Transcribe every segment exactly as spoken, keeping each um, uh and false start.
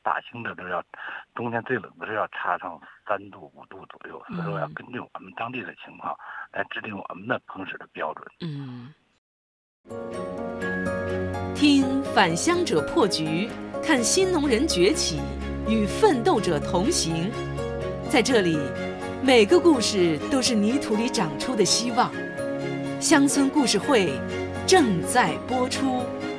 大型的都要，冬天最冷的是要差上三度五度左右，所以说要根据我们当地的情况来制定我们的烹食的标准。 嗯，听返乡者破局，看新农人崛起，与奋斗者同行。在这里，每个故事都是泥土里长出的希望。乡村故事会正在播出。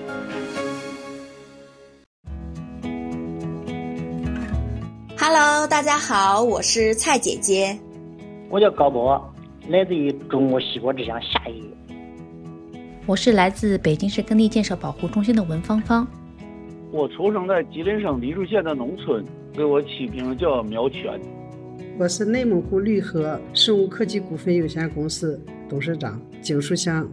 Hello， 大家好，我是蔡姐姐。 我叫高博，来自于中国西瓜之乡夏邑。 我是来自北京市耕地建设保护中心的文芳芳。 我出生在吉林省黎柱县的农村，给我起名叫苗全。 我是内蒙古绿河生物科技股份有限公司董事长景书香。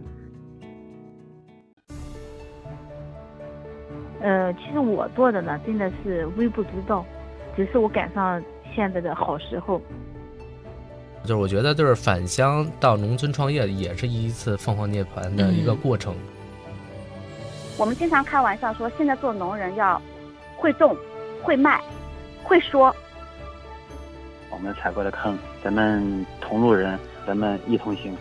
呃，其实我做的呢，真的是微不足道，只是我赶上现在的好时候。 就是我觉得，就是返乡到农村创业，也是一次凤凰涅槃的一个过程。嗯、 我们经常开玩笑说，现在做农人要会种、会卖、会说。 我们踩过的坑，咱们同路人，咱们一同行。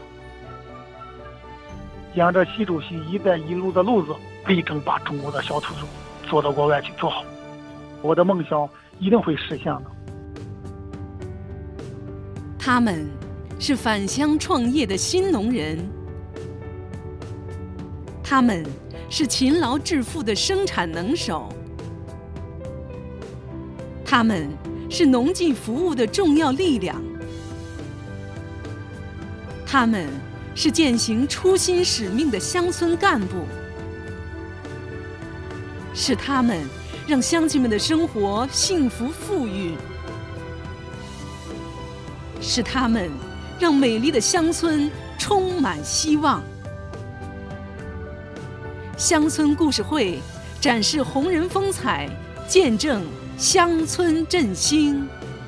沿着习主席“一带一路”的路子，力争把中国的小土豆做到国外去做好。我的梦想一定会实现的。 他们是返乡创业的新农人，他们是勤劳致富的生产能手，他们是农技服务的重要力量，他们是践行初心使命的乡村干部，是他们让乡亲们的生活幸福富裕，是他们让美丽的乡村充满希望。乡村故事会展示红人风采，见证乡村振兴。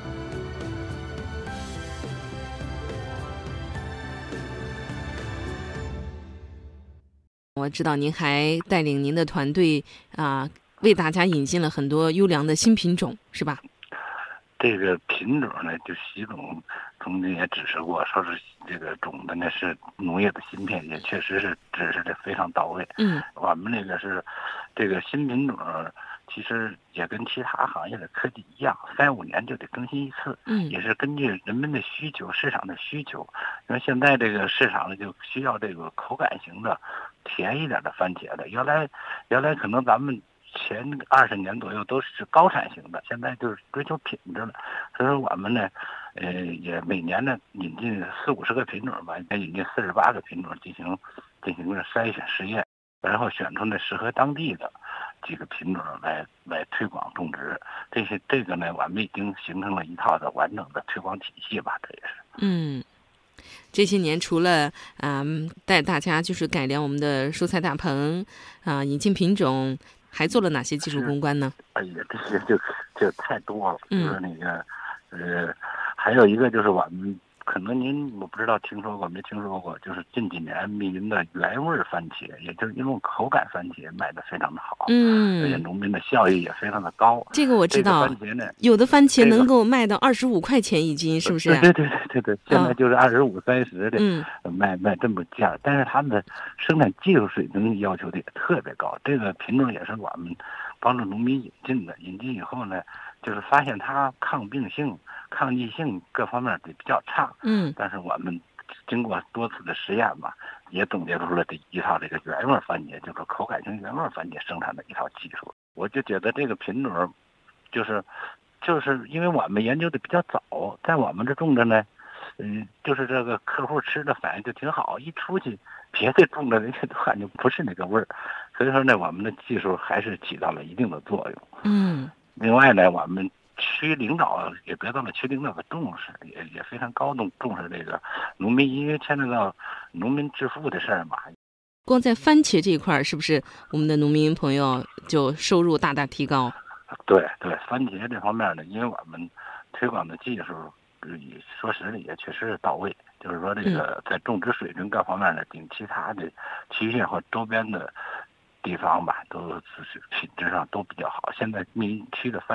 我知道您还带领您的团队啊、呃，为大家引进了很多优良的新品种，是吧？ 这个品种呢，就习总曾经也指示过，说是这个种的呢是农业的芯片，也确实是指示的非常到位。 嗯， 我们那个是这个新品种，其实也跟其他行业的科技一样，三五年就得更新一次。 嗯， 也是根据人们的需求、市场的需求。因为现在这个市场呢，就需要这个口感型的、甜一点的番茄的。原来，原来可能咱们前二十年左右都是高产型的，现在就是追求品质了。所以说我们呢，呃，也每年呢引进四五十个品种吧，引进四十八个品种进行进行了筛选试验，然后选出呢适合当地的几个品种来来推广种植。这些这个呢，我们已经形成了一套的完整的推广体系吧，这也是。 嗯。这些年除了啊、呃、带大家就是改良我们的蔬菜大棚啊、呃、引进品种，还做了哪些技术攻关呢？ 哎呀，这些就就太多了。 嗯， 就是那个呃，还有一个就是我们可能您我不知道听说过没听说过，就是近几年密云的原味番茄，也就是一种口感番茄卖的非常的好。 嗯， 而且农民的效益也非常的高。 这个我知道。 这个番茄呢， 有的番茄能够卖到二十五块钱一斤，是不是、啊？ 对对对对对，现在就是二十五、三十的， 嗯， 卖卖这么价，但是他们的生产技术水平要求的也特别高。这个品种也是我们帮助农民引进的，引进以后呢，就是发现它抗病性、抗逆性各方面的比较差。 嗯， 但是我们经过多次的实验吧，也总结出了这一套这个原味番茄，就是口感型原味番茄生产的一套技术。我就觉得这个品种，就是就是因为我们研究的比较早，在我们这种的呢，嗯，就是这个客户吃的反应就挺好，一出去别的种的人家都感觉不是那个味儿，所以说呢，我们的技术还是起到了一定的作用。 嗯， 另外呢，我们区领导也得到了区领导的重视，也也非常高度重视这个农民，因为牵扯到农民致富的事儿嘛。 光在番茄这一块，是不是我们的农民朋友就收入大大提高？ 对对，番茄这方面呢，因为我们推广的技术，说实的也确实是到位，就是说这个在种植水平各方面呢，比其他的区县或周边的地方吧，都是品质上都比较好。现在密云区的番